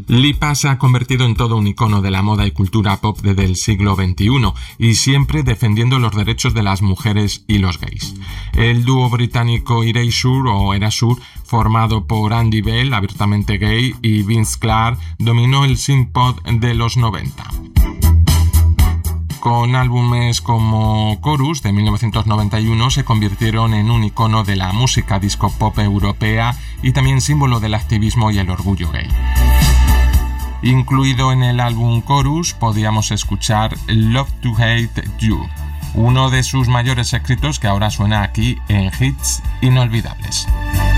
Lipa se ha convertido en todo un icono de la moda y cultura pop desde el siglo XXI y siempre defendiendo los derechos de las mujeres y los gays. El dúo británico Erasure, formado por Andy Bell, abiertamente gay, y Vince Clarke, dominó el synth-pop de los 90. Con álbumes como Chorus de 1991 se convirtieron en un icono de la música disco pop europea y también símbolo del activismo y el orgullo gay. Incluido en el álbum Chorus podíamos escuchar Love to Hate You, uno de sus mayores éxitos que ahora suena aquí en Hits Inolvidables.